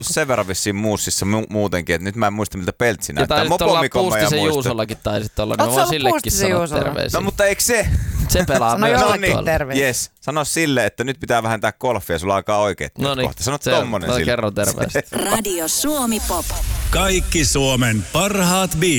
sen verran vissiin muussissa muutenkin, että nyt mä en muista miltä Peltsi näyttää. Ja taisit olla Puustisen Juusollakin taisit olla, niin mä voin sillekin sanoa terveisiä. No mutta eikö se? Se pelaa Sano myös. jollekin terveisiä. Jes, sano sille, että nyt pitää vähentää golfia, sulla alkaa oikeet kohta. Sano tommonen sille. Kerron terveistä. Radio Suomi Pop. Kaikki Suomen parhaat biisit.